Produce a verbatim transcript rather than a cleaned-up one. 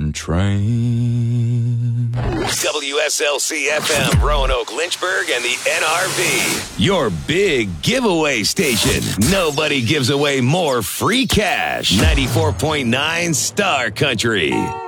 train. W S L C F M, Roanoke, Lynchburg, and the N R V. Your big giveaway station. Nobody gives away more free cash. ninety-four point nine Star Country.